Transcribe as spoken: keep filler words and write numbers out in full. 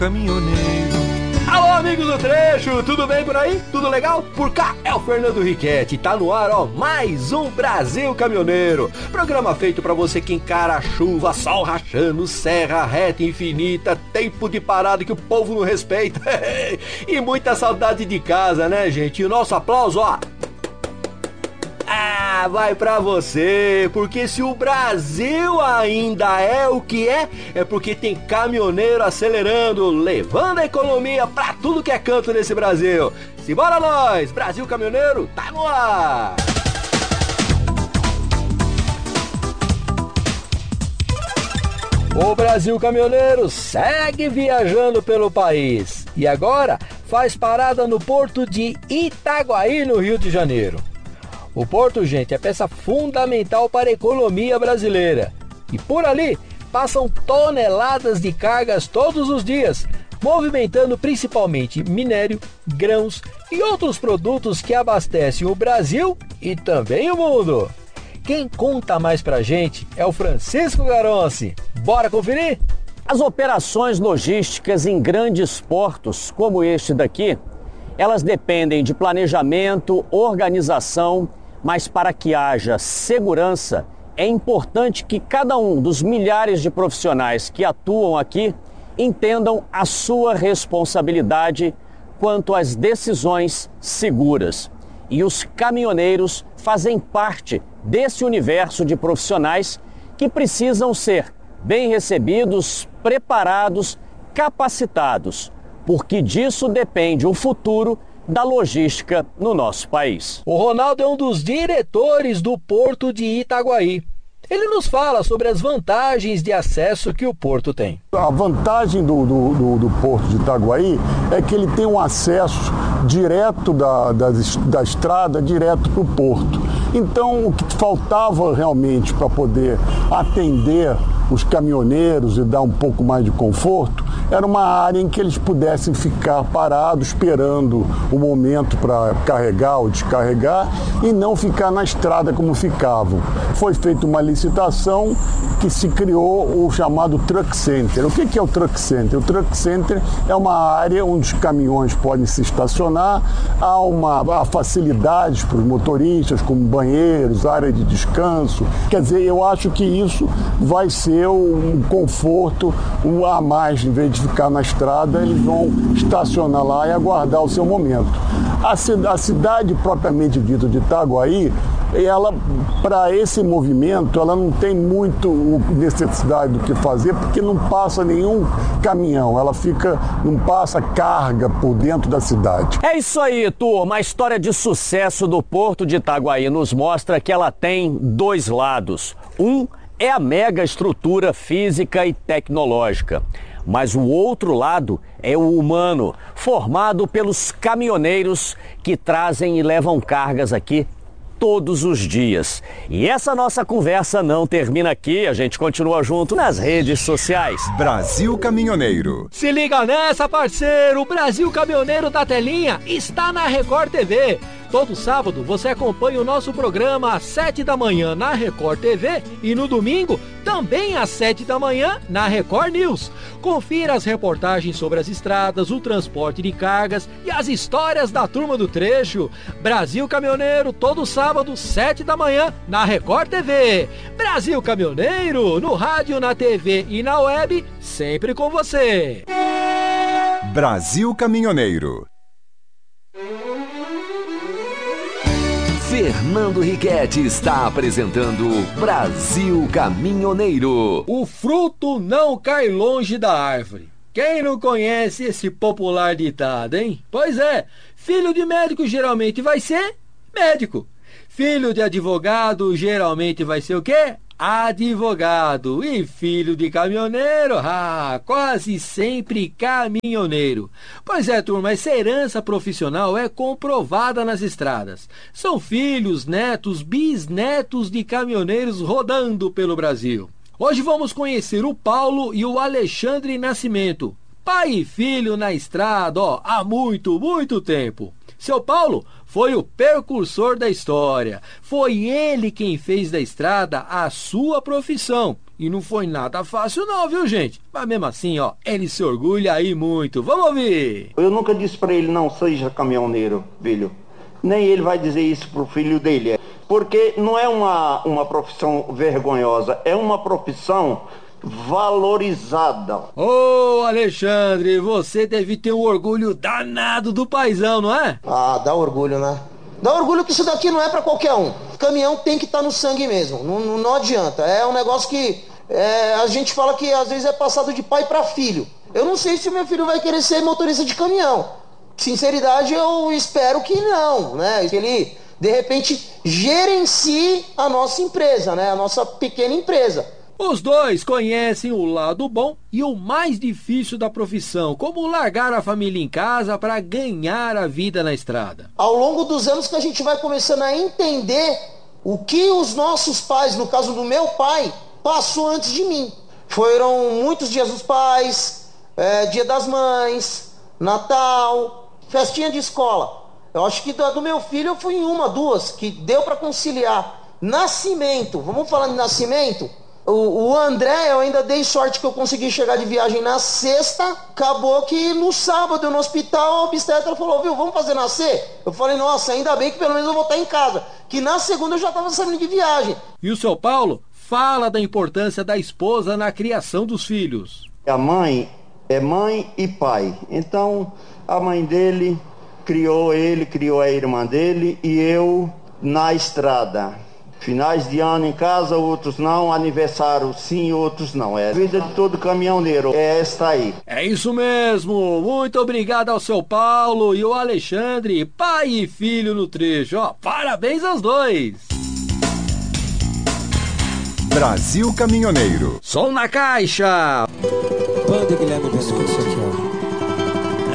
Caminhoneiro. Alô, amigos do trecho, tudo bem por aí? Tudo legal? Por cá é o Fernando Riquetti, tá no ar, ó, mais um Brasil Caminhoneiro. Programa feito pra você que encara a chuva, sol rachando, serra reta infinita, tempo de parada que o povo não respeita e muita saudade de casa, né, gente? E o nosso aplauso, ó, ah, vai pra você, porque se o Brasil ainda é o que é, é porque tem caminhoneiro acelerando, levando a economia pra tudo que é canto nesse Brasil. Simbora nós, Brasil Caminhoneiro tá no ar! O Brasil Caminhoneiro segue viajando pelo país e agora faz parada no porto de Itaguaí, no Rio de Janeiro. O porto, gente, é peça fundamental para a economia brasileira. E por ali passam toneladas de cargas todos os dias, movimentando principalmente minério, grãos e outros produtos que abastecem o Brasil e também o mundo. Quem conta mais pra gente é o Francisco Garonci. Bora conferir? As operações logísticas em grandes portos, como este daqui, elas dependem de planejamento, organização, mas para que haja segurança, é importante que cada um dos milhares de profissionais que atuam aqui entendam a sua responsabilidade quanto às decisões seguras. E os caminhoneiros fazem parte desse universo de profissionais que precisam ser bem recebidos, preparados, capacitados, porque disso depende o futuro da logística no nosso país. O Ronaldo é um dos diretores do Porto de Itaguaí. Ele nos fala sobre as vantagens de acesso que o porto tem. A vantagem do, do, do, do Porto de Itaguaí é que ele tem um acesso direto da, da, da estrada, direto para o porto. Então, o que faltava realmente para poder atender os caminhoneiros e dar um pouco mais de conforto era uma área em que eles pudessem ficar parados esperando o momento para carregar ou descarregar e não ficar na estrada como ficavam. Foi feita uma licitação que se criou o chamado Truck Center. O que é o Truck Center? O Truck Center é uma área onde os caminhões podem se estacionar, há, uma, há facilidades para os motoristas, como banheiros, área de descanso. Quer dizer, eu acho que isso vai ser um conforto um a mais, em vez de ficar na estrada, eles vão estacionar lá e aguardar o seu momento. A, a cidade propriamente dita de Itaguaí, ela, para esse movimento, ela não tem muito necessidade do que fazer, porque não passa nenhum caminhão, ela fica, não passa carga por dentro da cidade. É isso aí, turma. A história de sucesso do Porto de Itaguaí nos mostra que ela tem dois lados. Um é a mega estrutura física e tecnológica. Mas o outro lado é o humano, formado pelos caminhoneiros que trazem e levam cargas aqui todos os dias. E essa nossa conversa não termina aqui, a gente continua junto nas redes sociais. Brasil Caminhoneiro. Se liga nessa, parceiro! O Brasil Caminhoneiro da telinha está na Record T V. Todo sábado você acompanha o nosso programa às sete da manhã na Record T V e no domingo também às sete da manhã na Record News. Confira as reportagens sobre as estradas, o transporte de cargas e as histórias da turma do trecho. Brasil Caminhoneiro, todo sábado, sete da manhã na Record T V. Brasil Caminhoneiro, no rádio, na T V e na web, sempre com você. Brasil Caminhoneiro. Fernando Riquetti está apresentando Brasil Caminhoneiro. O fruto não cai longe da árvore. Quem não conhece esse popular ditado, hein? Pois é, filho de médico geralmente vai ser médico. Filho de advogado geralmente vai ser o quê? Advogado. E filho de caminhoneiro, ah, quase sempre caminhoneiro. Pois é, turma, essa herança profissional é comprovada nas estradas. São filhos, netos, bisnetos de caminhoneiros rodando pelo Brasil. Hoje vamos conhecer o Paulo e o Alexandre Nascimento. Pai e filho na estrada, ó, há muito, muito tempo. Seu Paulo foi o precursor da história. Foi ele quem fez da estrada a sua profissão. E não foi nada fácil não, viu, gente? Mas mesmo assim, ó, ele se orgulha aí muito. Vamos ouvir! Eu nunca disse pra ele não seja caminhoneiro, filho. Nem ele vai dizer isso pro filho dele. Porque não é uma, uma profissão vergonhosa, é uma profissão valorizada. Ô, Alexandre, você deve ter um orgulho danado do paizão, não é? Ah, dá orgulho, né? Dá orgulho que isso daqui não é pra qualquer um. Caminhão tem que estar no sangue mesmo, não, não, não adianta. É um negócio que é, a gente fala que às vezes é passado de pai pra filho. Eu não sei se o meu filho vai querer ser motorista de caminhão. Sinceridade, eu espero que não, né? Que ele, de repente, gerencie a nossa empresa, né? A nossa pequena empresa. Os dois conhecem o lado bom e o mais difícil da profissão, como largar a família em casa para ganhar a vida na estrada. Ao longo dos anos que a gente vai começando a entender o que os nossos pais, no caso do meu pai, passou antes de mim. Foram muitos dias dos pais, é, dia das mães, Natal, festinha de escola. Eu acho que do meu filho eu fui em uma, duas, que deu para conciliar. Nascimento, vamos falar de nascimento? O, o André, eu ainda dei sorte que eu consegui chegar de viagem na sexta. Acabou que no sábado, no hospital, a obstetra falou, viu, vamos fazer nascer? Eu falei, nossa, ainda bem que pelo menos eu vou estar em casa. Que na segunda eu já estava saindo de viagem. E o seu Paulo fala da importância da esposa na criação dos filhos. A mãe é mãe e pai. Então, a mãe dele criou ele, criou a irmã dele e eu na estrada. Finais de ano em casa, outros não. Aniversário sim, outros não. É a vida de todo caminhoneiro, é esta aí. É isso mesmo. Muito obrigado ao seu Paulo e ao Alexandre, pai e filho no trecho. Ó, parabéns aos dois. Brasil Caminhoneiro. Som na caixa. Banda Guilherme Vesco, isso aqui, ó.